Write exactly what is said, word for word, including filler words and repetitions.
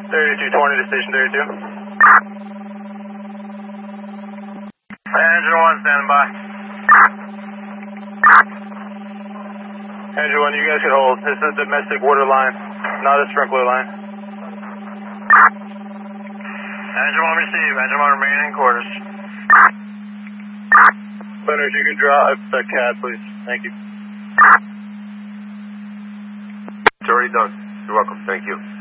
thirty-two twenty to station thirty-two. Engine one, standing by. Engine one, you guys can hold. This is a domestic water line, not a sprinkler line. Engine one receive. Engine one remaining in quarters. Leonard, you can draw the cab, please. Thank you. It's already done. You're welcome. Thank you.